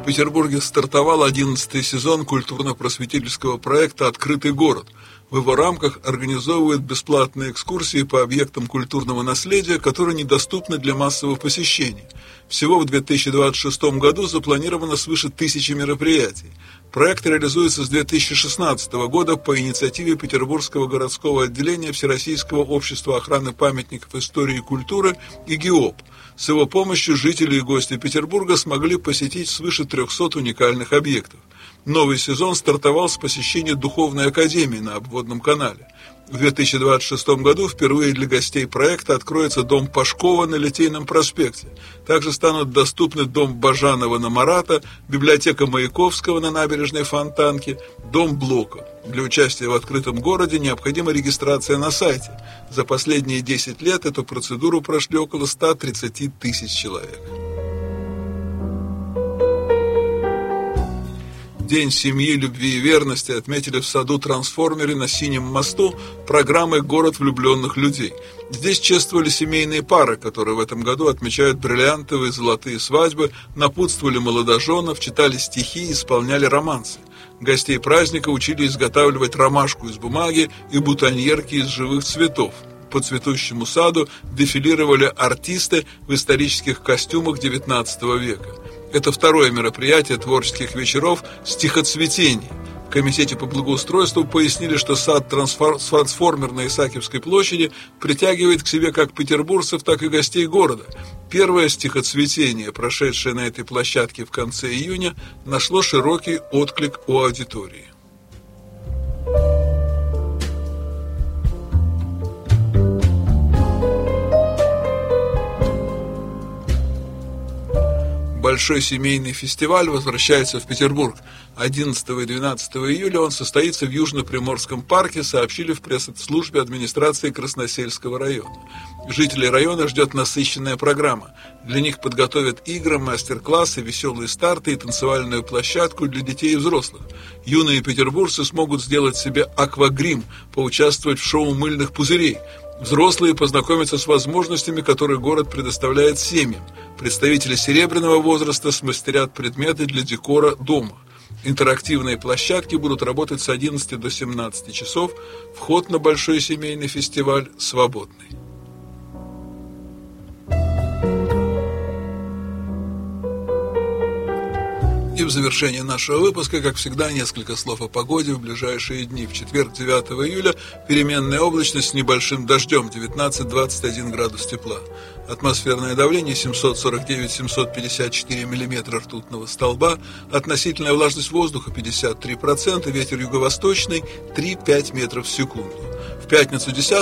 В Петербурге стартовал 11-й сезон культурно-просветительского проекта «Открытый город». В его рамках организовывают бесплатные экскурсии по объектам культурного наследия, которые недоступны для массового посещения. Всего в 2026 году запланировано свыше 1000 мероприятий. Проект реализуется с 2016 года по инициативе Петербургского городского отделения Всероссийского общества охраны памятников истории и культуры ИГИОП. С его помощью жители и гости Петербурга смогли посетить свыше 300 уникальных объектов. Новый сезон стартовал с посещения Духовной академии на Обводном канале. В 2026 году впервые для гостей проекта откроется дом Пашкова на Литейном проспекте. Также станут доступны дом Бажанова на Марата, библиотека Маяковского на набережной Фонтанки, дом Блока. Для участия в открытом городе необходима регистрация на сайте. За последние 10 лет эту процедуру прошли около 130 тысяч человек. День семьи, любви и верности отметили в саду «Трансформере» на Синем мосту программой «Город влюбленных людей». Здесь чествовали семейные пары, которые в этом году отмечают бриллиантовые и золотые свадьбы, напутствовали молодоженов, читали стихи, исполняли романсы. Гостей праздника учили изготавливать ромашку из бумаги и бутоньерки из живых цветов. По цветущему саду дефилировали артисты в исторических костюмах XIX века. Это второе мероприятие творческих вечеров «Стихоцветение». В Комитете по благоустройству пояснили, что сад «Трансформер» на Исаакиевской площади притягивает к себе как петербуржцев, так и гостей города. Первое стихоцветение, прошедшее на этой площадке в конце июня, нашло широкий отклик у аудитории. Большой семейный фестиваль возвращается в Петербург. 11 и 12 июля он состоится в Южно-Приморском парке, сообщили в пресс-службе администрации Красносельского района. Жителей района ждет насыщенная программа. Для них подготовят игры, мастер-классы, веселые старты и танцевальную площадку для детей и взрослых. Юные петербуржцы смогут сделать себе аквагрим, поучаствовать в шоу мыльных пузырей. Взрослые познакомятся с возможностями, которые город предоставляет семьям. Представители серебряного возраста смастерят предметы для декора дома. Интерактивные площадки будут работать с 11 до 17 часов. Вход на большой семейный фестиваль свободный. И в завершение нашего выпуска, как всегда, несколько слов о погоде в ближайшие дни. В четверг, 9 июля, переменная облачность с небольшим дождем, 19-21 градус тепла. Атмосферное давление 749-754 миллиметра ртутного столба, относительная влажность воздуха 53%, ветер юго-восточный 3-5 метров в секунду. В пятницу 10